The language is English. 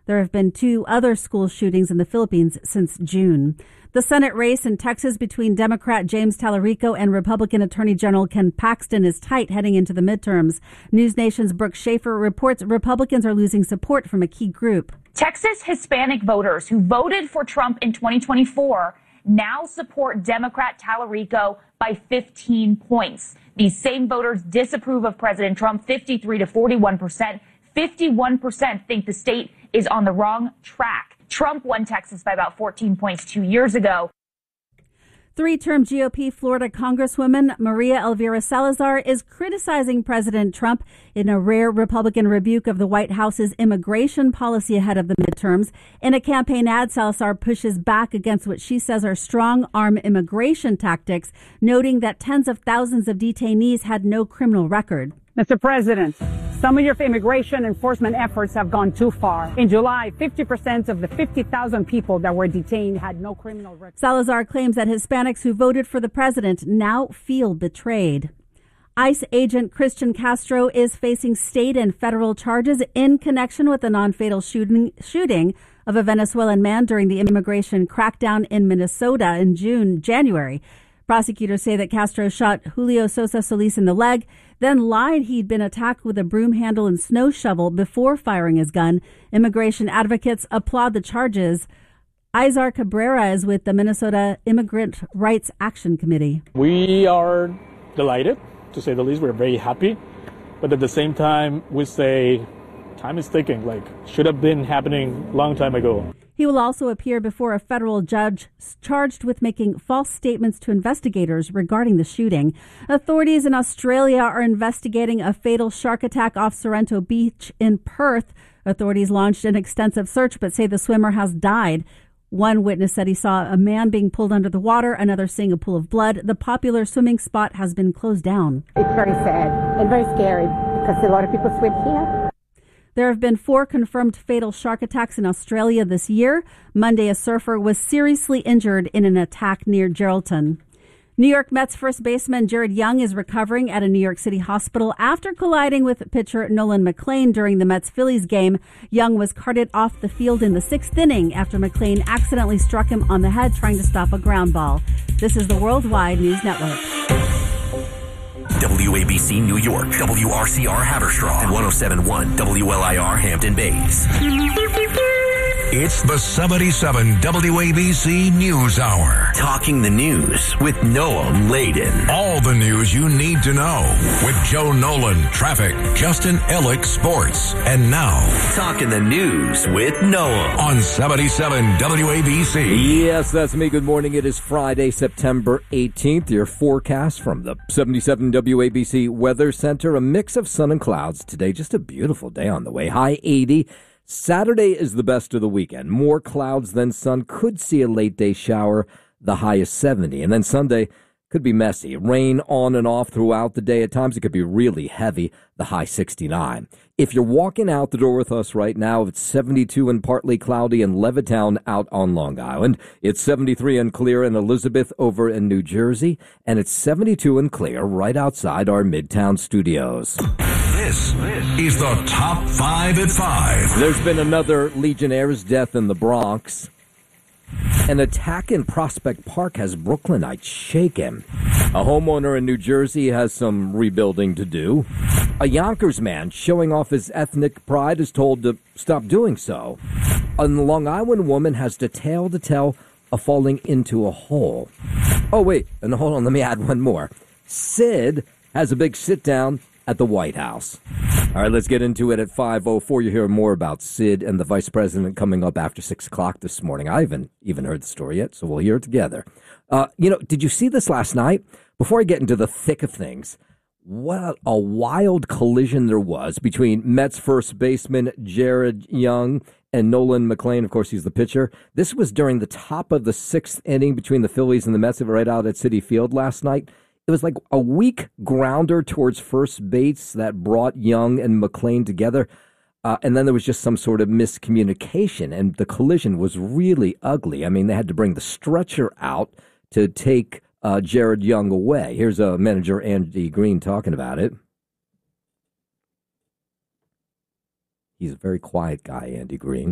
There have been 2 other school shootings in the Philippines since June. The Senate race in Texas between Democrat James Tallarico and Republican Attorney General Ken Paxton is tight heading into the midterms. News Nation's Brooke Schaefer reports Republicans are losing support from a key group. Texas Hispanic voters who voted for Trump in 2024 now support Democrat Tallarico by 15 points. These same voters disapprove of President Trump 53 to 41%. 51% think the state is on the wrong track. Trump won Texas by about 14 points 2 years ago. 3-term GOP Florida Congresswoman Maria Elvira Salazar is criticizing President Trump in a rare Republican rebuke of the White House's immigration policy ahead of the midterms. In a campaign ad, Salazar pushes back against what she says are strong-arm immigration tactics, noting that tens of thousands of detainees had no criminal record. Mr. President, some of your immigration enforcement efforts have gone too far. In July, 50% of the 50,000 people that were detained had no criminal record. Salazar claims that Hispanics who voted for the president now feel betrayed. ICE agent Christian Castro is facing state and federal charges in connection with the non-fatal shooting of a Venezuelan man during the immigration crackdown in Minnesota in January. Prosecutors say that Castro shot Julio Sosa Solis in the leg, then lied he'd been attacked with a broom handle and snow shovel before firing his gun. Immigration advocates applaud the charges. Izar Cabrera is with the Minnesota Immigrant Rights Action Committee. We are delighted, to say the least. We're very happy. But at the same time, we say time is ticking, should have been happening a long time ago. He will also appear before a federal judge charged with making false statements to investigators regarding the shooting. Authorities in Australia are investigating a fatal shark attack off Sorrento Beach in Perth. Authorities launched an extensive search but say the swimmer has died. One witness said he saw a man being pulled under the water, another seeing a pool of blood. The popular swimming spot has been closed down. It's very sad and very scary because a lot of people swim here. There have been 4 confirmed fatal shark attacks in Australia this year. Monday, a surfer was seriously injured in an attack near Geraldton. New York Mets first baseman Jared Young is recovering at a New York City hospital after colliding with pitcher Nolan McLain during the Mets-Phillies game. Young was carted off the field in the 6th inning after McLain accidentally struck him on the head trying to stop a ground ball. This is the Worldwide News Network. WABC New York, WRCR Haverstraw, and 107.1 WLIR Hampton Bays. It's the 77 WABC News Hour. Talking the news with Noam Laden. All the news you need to know with Joe Nolan, traffic, Justin Ellick, sports. And now, Talking the news with Noam on 77 WABC. Yes, that's me. Good morning. It is Friday, September 18th. Your forecast from the 77 WABC Weather Center. A mix of sun and clouds today. Just a beautiful day on the way. High 80. Saturday is the best of the weekend. More clouds than sun. Could see a late day shower. The high is 70. And then Sunday could be messy. Rain on and off throughout the day. At times it could be really heavy. The high 69. If you're walking out the door with us right now, it's 72 and partly cloudy in Levittown out on Long Island. It's 73 and clear in Elizabeth over in New Jersey. And it's 72 and clear right outside our Midtown studios. This is the Top 5 at 5. There's been another Legionnaire's death in the Bronx. An attack in Prospect Park has Brooklynites shaken. A homeowner in New Jersey has some rebuilding to do. A Yonkers man showing off his ethnic pride is told to stop doing so. A Long Island woman has detail to tell of falling into a hole. Oh, wait, and hold on, let me add one more. Sid has a big sit-down at the White House. All right, let's get into it at 5:04. You hear more about Sid and the vice president coming up after 6 o'clock this morning. I haven't even heard the story yet, so we'll hear it together. Did you see this last night? Before I get into the thick of things, what a wild collision there was between Mets first baseman Jared Young and Nolan McLain. Of course, he's the pitcher. This was during the top of the 6th inning between the Phillies and the Mets right out at Citi Field last night. It was like a weak grounder towards first base that brought Young and McLain together. And then there was just some sort of miscommunication, and the collision was really ugly. I mean, they had to bring the stretcher out to take Jared Young away. Here's manager Andy Green talking about it. He's a very quiet guy, Andy Green.